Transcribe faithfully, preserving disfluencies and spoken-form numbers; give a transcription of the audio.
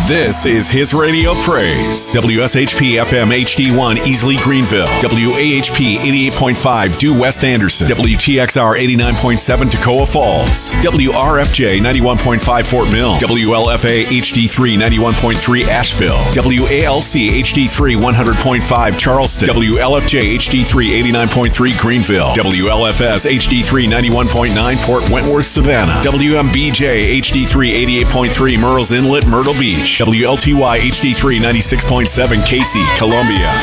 This is His Radio Praise. W S H P F M H D one Easley Greenville. W A H P eighty-eight point five Due West Anderson. W T X R eighty-nine point seven Toccoa Falls. W R F J ninety-one point five Fort Mill. W L F A H D three ninety-one point three Asheville. W A L C H D three one hundred point five Charleston. W L F J H D three eighty-nine point three Greenville. W L F S H D three ninety-one point nine Port Wentworth, Savannah. W M B J H D three eighty-eight point three Murrells Inlet, Myrtle Beach. W L T Y H D three ninety-six point seven Casey, Columbia.